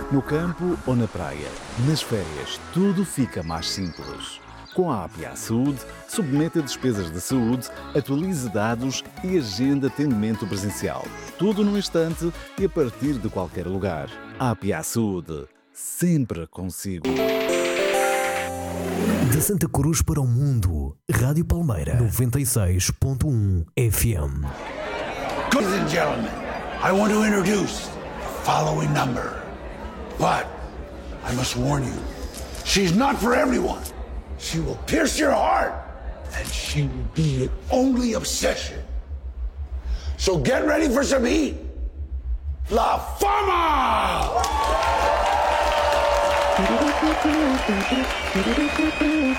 No campo ou na praia, nas férias, tudo fica mais simples. Com a APA Saúde, submete a despesas de saúde, atualize dados e agenda atendimento presencial. Tudo num instante e a partir de qualquer lugar. APA Saúde, sempre consigo. De Santa Cruz para o mundo, Rádio Palmeira 96.1 FM. Ladies and gentlemen, I want to introduce the following number. But I must warn you, she's not for everyone. She will pierce your heart, and she will be your only obsession. So get ready for some heat. La Fama!